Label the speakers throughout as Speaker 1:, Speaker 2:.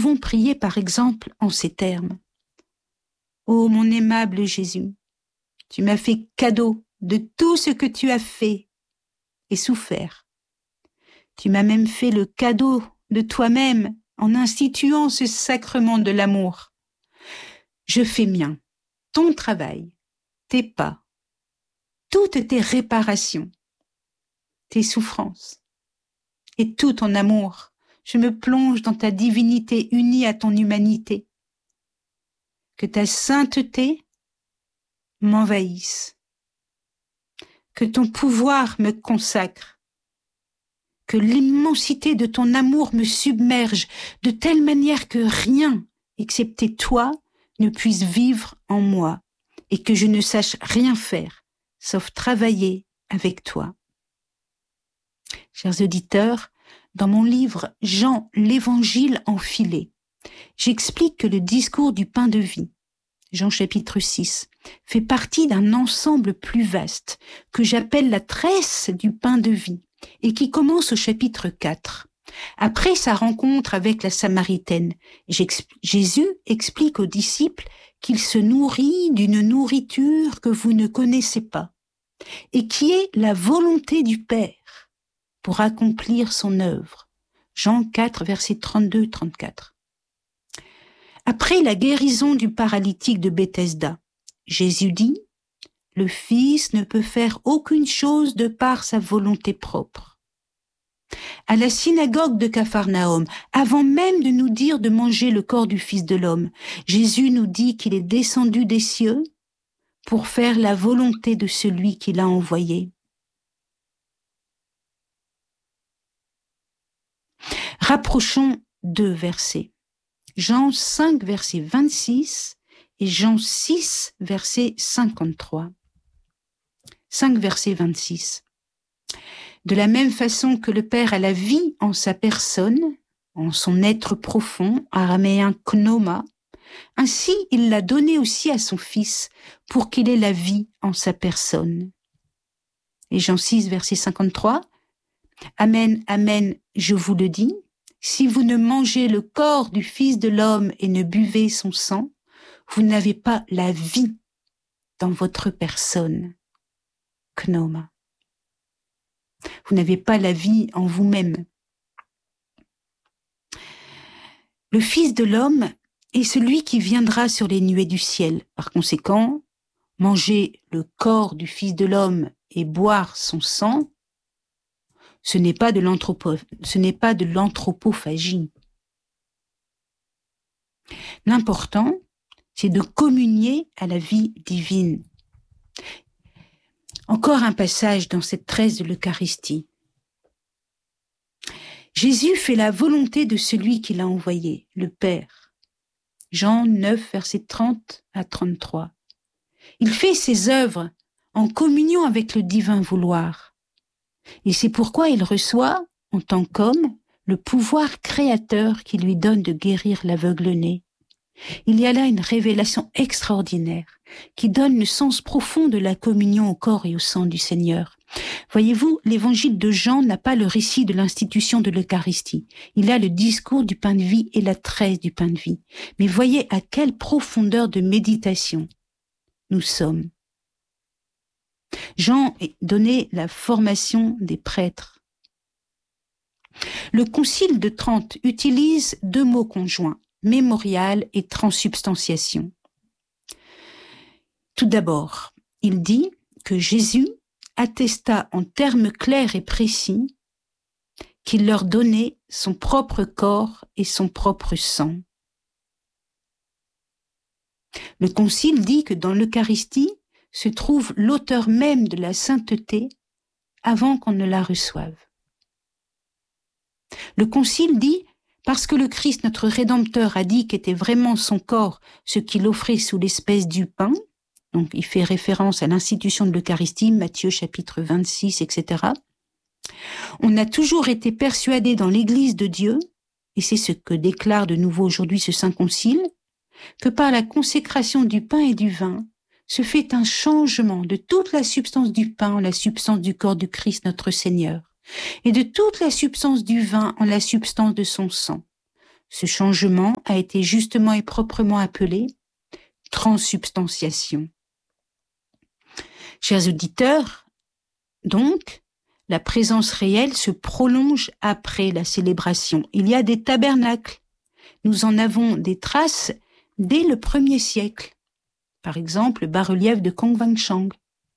Speaker 1: pouvons prier par exemple en ces termes. Ô mon aimable Jésus, tu m'as fait cadeau de tout ce que tu as fait et souffert. Tu m'as même fait le cadeau de toi-même en instituant ce sacrement de l'amour. Je fais mien ton travail, tes pas, toutes tes réparations, tes souffrances et tout ton amour. Je me plonge dans ta divinité unie à ton humanité. Que ta sainteté m'envahisse. Que ton pouvoir me consacre. Que l'immensité de ton amour me submerge de telle manière que rien, excepté toi, ne puisse vivre en moi et que je ne sache rien faire, sauf travailler avec toi. Chers auditeurs, dans mon livre « Jean, l'évangile enfilé », j'explique que le discours du pain de vie, Jean chapitre 6, fait partie d'un ensemble plus vaste que j'appelle la tresse du pain de vie et qui commence au chapitre 4. Après sa rencontre avec la Samaritaine, Jésus explique aux disciples qu'il se nourrit d'une nourriture que vous ne connaissez pas et qui est la volonté du Père pour accomplir son œuvre. Jean 4, versets 32-34. Après la guérison du paralytique de Bethesda, Jésus dit « Le Fils ne peut faire aucune chose de par sa volonté propre. » À la synagogue de Capharnaüm, avant même de nous dire de manger le corps du Fils de l'homme, Jésus nous dit qu'il est descendu des cieux pour faire la volonté de celui qui l'a envoyé. Rapprochons deux versets. Jean 5, verset 26 et Jean 6, verset 53. 5, verset 26. De la même façon que le Père a la vie en sa personne, en son être profond, araméen pneuma, ainsi il l'a donné aussi à son Fils pour qu'il ait la vie en sa personne. Et Jean 6, verset 53. Amen, amen, je vous le dis, si vous ne mangez le corps du Fils de l'homme et ne buvez son sang, vous n'avez pas la vie dans votre personne. Pneuma. Vous n'avez pas la vie en vous-même. Le Fils de l'homme est celui qui viendra sur les nuées du ciel. Par conséquent, manger le corps du Fils de l'homme et boire son sang, ce n'est pas de l'anthropophagie. L'important, c'est de communier à la vie divine. Encore un passage dans cette tresse de l'Eucharistie. Jésus fait la volonté de celui qui l'a envoyé, le Père. Jean 9, versets 30 à 33. Il fait ses œuvres en communion avec le divin vouloir. Et c'est pourquoi il reçoit, en tant qu'homme, le pouvoir créateur qui lui donne de guérir l'aveugle-né. Il y a là une révélation extraordinaire qui donne le sens profond de la communion au corps et au sang du Seigneur. Voyez-vous, l'évangile de Jean n'a pas le récit de l'institution de l'Eucharistie. Il a le discours du pain de vie et la tresse du pain de vie. Mais voyez à quelle profondeur de méditation nous sommes. Jean donnait la formation des prêtres. Le Concile de Trente utilise deux mots conjoints, mémorial et transsubstantiation. Tout d'abord, il dit que Jésus attesta en termes clairs et précis qu'il leur donnait son propre corps et son propre sang. Le Concile dit que dans l'Eucharistie se trouve l'auteur même de la sainteté avant qu'on ne la reçoive. Le Concile dit parce que le Christ, notre Rédempteur, a dit qu'était vraiment son corps ce qu'il offrait sous l'espèce du pain, donc il fait référence à l'institution de l'Eucharistie, Matthieu chapitre 26, etc. On a toujours été persuadé dans l'Église de Dieu, et c'est ce que déclare de nouveau aujourd'hui ce Saint Concile, que par la consécration du pain et du vin, se fait un changement de toute la substance du pain en la substance du corps du Christ notre Seigneur, et de toute la substance du vin en la substance de son sang. Ce changement a été justement et proprement appelé transsubstantiation. Chers auditeurs, donc, la présence réelle se prolonge après la célébration. Il y a des tabernacles. Nous en avons des traces dès le 1er siècle. Par exemple, le bas-relief de Kongwangchang.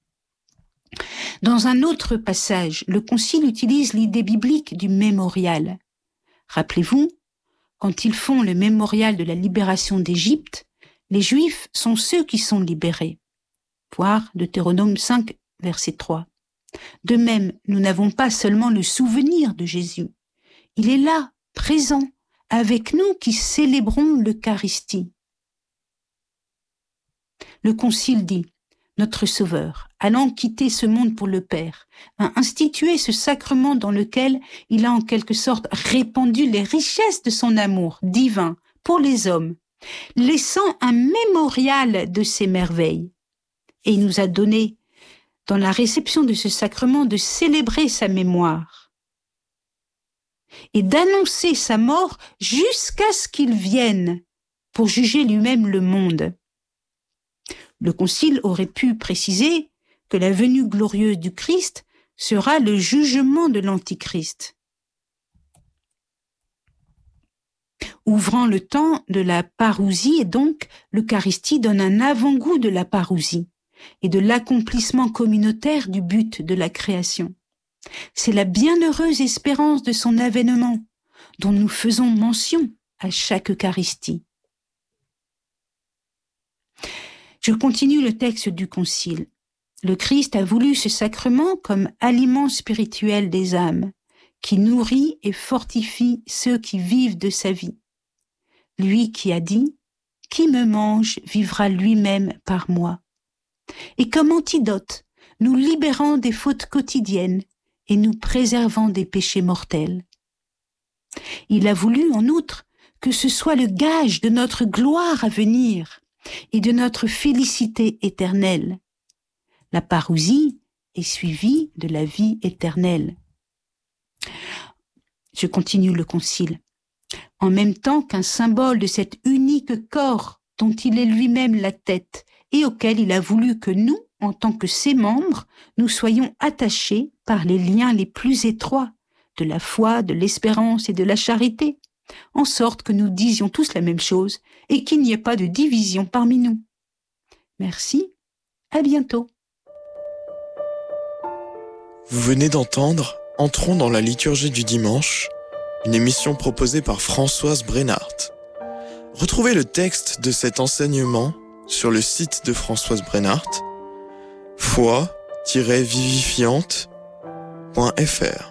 Speaker 1: Dans un autre passage, le Concile utilise l'idée biblique du mémorial. Rappelez-vous, quand ils font le mémorial de la libération d'Égypte, les Juifs sont ceux qui sont libérés. Voir Deutéronome 5, verset 3. De même, nous n'avons pas seulement le souvenir de Jésus. Il est là, présent, avec nous qui célébrons l'Eucharistie. Le Concile dit, notre Sauveur, allant quitter ce monde pour le Père, a institué ce sacrement dans lequel il a en quelque sorte répandu les richesses de son amour divin pour les hommes, laissant un mémorial de ses merveilles. Et il nous a donné, dans la réception de ce sacrement, de célébrer sa mémoire et d'annoncer sa mort jusqu'à ce qu'il vienne pour juger lui-même le monde. Le Concile aurait pu préciser que la venue glorieuse du Christ sera le jugement de l'Antichrist. Ouvrant le temps de la parousie, et donc l'Eucharistie donne un avant-goût de la parousie et de l'accomplissement communautaire du but de la création. C'est la bienheureuse espérance de son avènement dont nous faisons mention à chaque Eucharistie. Je continue le texte du Concile. Le Christ a voulu ce sacrement comme aliment spirituel des âmes, qui nourrit et fortifie ceux qui vivent de sa vie. Lui qui a dit « Qui me mange vivra lui-même par moi ». Et comme antidote, nous libérant des fautes quotidiennes et nous préservant des péchés mortels. Il a voulu, en outre, que ce soit le gage de notre gloire à venir et de notre félicité éternelle. La parousie est suivie de la vie éternelle. Je continue le Concile. En même temps qu'un symbole de cet unique corps dont il est lui-même la tête et auquel il a voulu que nous, en tant que ses membres, nous soyons attachés par les liens les plus étroits de la foi, de l'espérance et de la charité, en sorte que nous disions tous la même chose et qu'il n'y ait pas de division parmi nous. Merci, à bientôt.
Speaker 2: Vous venez d'entendre Entrons dans la liturgie du dimanche, une émission proposée par Françoise Brenhardt. Retrouvez le texte de cet enseignement sur le site de Françoise Brenhardt, foi-vivifiante.fr.